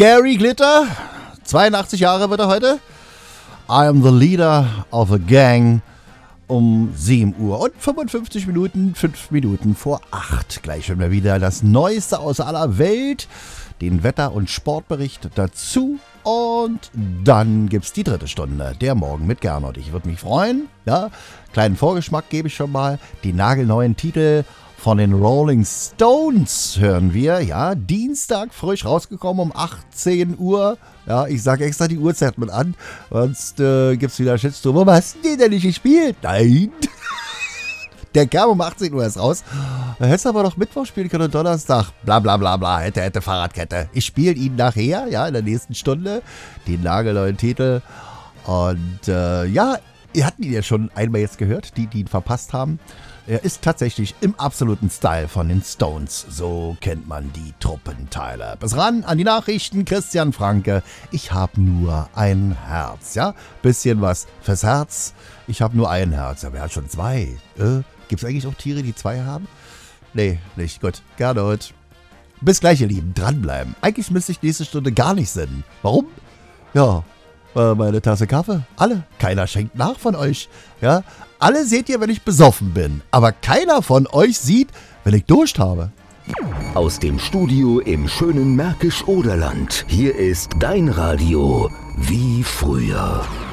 Gary Glitter, 82 Jahre wird er heute. I am the leader of a gang. Um 7 Uhr und 55 Minuten, 5 Minuten vor 8. Gleich hören wir wieder das Neueste aus aller Welt, den Wetter- und Sportbericht dazu. Und dann gibt's die 3. Stunde, der Morgen mit Gernot. Ich würde mich freuen. Ja, kleinen Vorgeschmack gebe ich schon mal. Die nagelneuen Titel von den Rolling Stones hören wir. Ja, Dienstag frisch rausgekommen um 18 Uhr. Ja, ich sage extra die Uhrzeit mit an. Sonst gibt's wieder Shitstorm. Warum hast du den denn nicht gespielt? Nein. Der kam um 18 Uhr erst raus. Da hättest du aber noch Mittwoch spielen können und Donnerstag. Bla bla bla bla. Hätte Fahrradkette. Ich spiele ihn nachher, ja, in der nächsten Stunde. Den nagelneuen Titel. Und ja, ihr hattet ihn ja schon einmal jetzt gehört, die ihn verpasst haben. Er ist tatsächlich im absoluten Style von den Stones. So kennt man die Truppenteile. Bis ran an die Nachrichten. Christian Franke. Ich habe nur ein Herz. Ja, bisschen was fürs Herz. Ich habe nur ein Herz. Aber er hat schon 2. Gibt es eigentlich auch Tiere, die 2 haben? Nee, nicht. Gut. Gernot. Bis gleich, ihr Lieben. Dranbleiben. Eigentlich müsste ich nächste Stunde gar nicht senden. Warum? Ja, meine Tasse Kaffee. Alle. Keiner schenkt nach von euch. Ja, alle seht ihr, wenn ich besoffen bin. Aber keiner von euch sieht, wenn ich Durst habe. Aus dem Studio im schönen Märkisch-Oderland. Hier ist dein Radio wie früher.